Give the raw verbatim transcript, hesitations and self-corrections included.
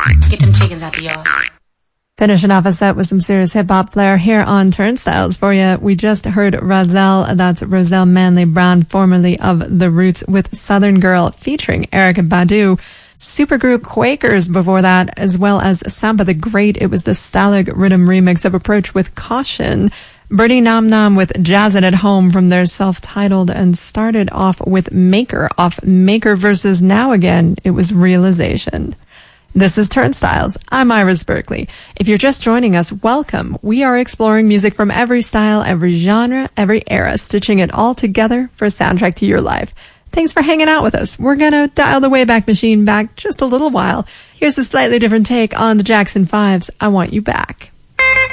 Get them chickens out the yard. Finishing off a set with some serious hip-hop flair here on Turnstiles for you. We just heard Rozelle, that's Roselle Manley Brown, formerly of The Roots, with Southern Girl featuring Erykah Badu. Supergroup Quakers before that, as well as Samba the Great. It was the Stalag Rhythm remix of Approach with Caution. Birdie Nom Nom with Jazz It at Home from their self-titled, and started off with Maker off Maker versus Now Again. It was Realization. This is Turnstiles. I'm Iris Berkeley. If you're just joining us, welcome. We are exploring music from every style, every genre, every era, stitching it all together for a soundtrack to your life. Thanks for hanging out with us. We're gonna dial the Wayback Machine back just a little while. Here's a slightly different take on the Jackson Five's I Want You Back.